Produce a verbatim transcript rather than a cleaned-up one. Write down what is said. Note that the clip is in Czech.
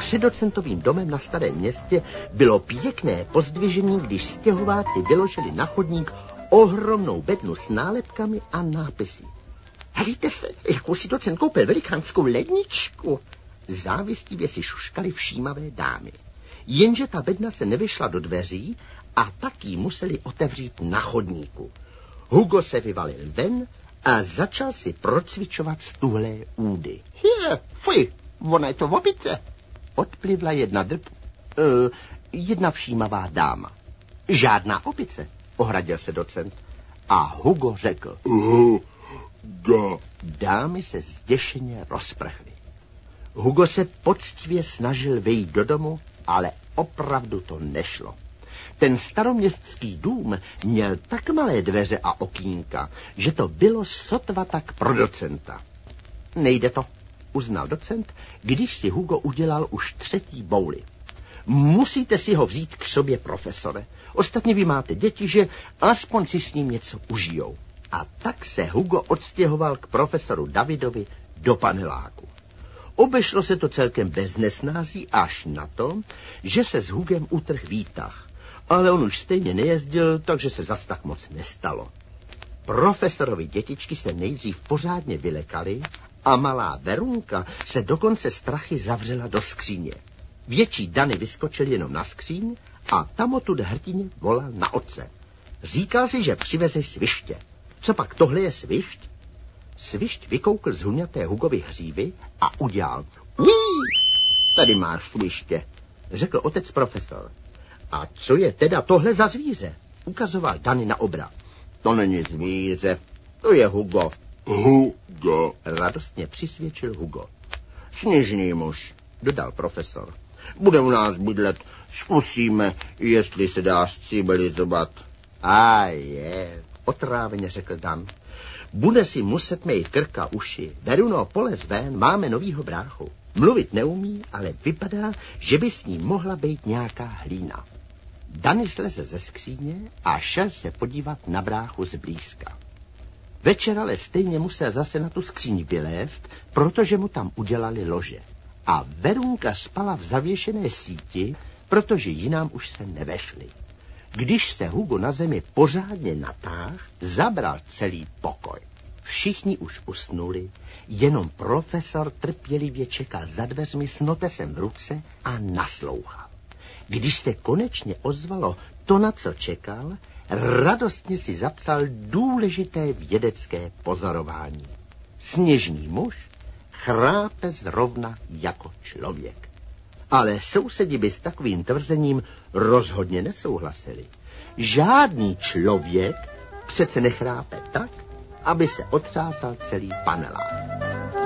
před docentovým domem na Starém Městě bylo pěkné pozdvižení, když stěhováci vyložili na chodník ohromnou bednu s nálepkami a nápisy. Helejte se, jakou si docent koupil velikánskou ledničku. Závistivě si šuškali všímavé dámy. Jenže ta bedna se nevyšla do dveří a tak ji museli otevřít na chodníku. Hugo se vyvalil ven a začal si procvičovat stuhlé údy. Je, fuj, ona je to opice. Odplivla jedna drb... Uh, jedna všímavá dáma. Žádná opice, ohradil se docent. A Hugo řekl... Hugo. Dámy se zděšeně rozprchly. Hugo se poctivě snažil vejít do domu, ale opravdu to nešlo. Ten staroměstský dům měl tak malé dveře a okýnka, že to bylo sotva tak pro docenta. Nejde to, uznal docent, když si Hugo udělal už třetí bouli. Musíte si ho vzít k sobě, profesore. Ostatně vy máte děti, že aspoň si s ním něco užijou. A tak se Hugo odstěhoval k profesoru Davidovi do paneláku. Obešlo se to celkem bez nesnází až na to, že se s Hugem utrhl výtah. Ale on už stejně nejezdil, takže se zas tak moc nestalo. Profesorovi dětičky se nejdřív pořádně vylekaly a malá Verunka se dokonce strachy zavřela do skříně. Větší Dany vyskočil jenom na skříň a tamotud hrdině volal na otce. Říkal si, že přiveze sviště. Co pak tohle je svišť? Svišť vykoukl z huňaté Hugovy hřívy a udělal. Uí, tady máš sviště, řekl otec profesor. A co je teda tohle za zvíře? Ukazoval Dany na obra. To není zvíře, to je Hugo. Hugo. Radostně přisvědčil Hugo. Sněžný muž, dodal profesor. Bude u nás bydlet, zkusíme, jestli se dá zcivilizovat. A je, otráveně řekl Dan. Bude si muset mít krka uši. Veruno, polez ven, máme novýho bráchu. Mluvit neumí, ale vypadá, že by s ním mohla být nějaká hlína. Dany slezl ze skříně a šel se podívat na bráchu zblízka. Večer ale stejně musel zase na tu skříň vylézt, protože mu tam udělali lože. A Verunka spala v zavěšené síti, protože jinam už se nevešli. Když se Hugo na zemi pořádně natáhl, zabral celý pokoj. Všichni už usnuli, jenom profesor trpělivě čekal za dveřmi s notesem v ruce a naslouchal. Když se konečně ozvalo to, na co čekal, radostně si zapsal důležité vědecké pozorování. Sněžný muž chrápe zrovna jako člověk. Ale sousedi by s takovým tvrzením rozhodně nesouhlasili. Žádný člověk přece nechrápe tak, aby se otřásal celý panelák.